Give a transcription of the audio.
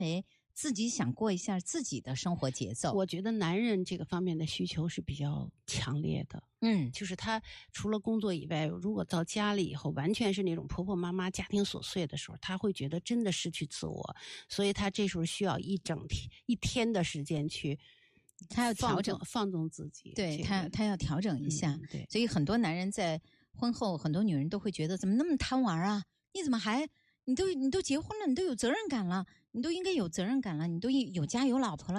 为自己想过一下自己的生活节奏。 我觉得男人这个方面的需求是比较强烈的。就是他除了工作以外，如果到家里以后完全是那种婆婆妈妈家庭琐碎的时候，他会觉得真的失去自我，所以他这时候需要一天的时间去， 他要调整放纵自己。 对，他要调整一下。 对， 所以很多男人在婚后，很多女人都会觉得怎么那么贪玩啊？你怎么还你都结婚了，你都有责任感了，你都应该有责任感了，你都有家有老婆了。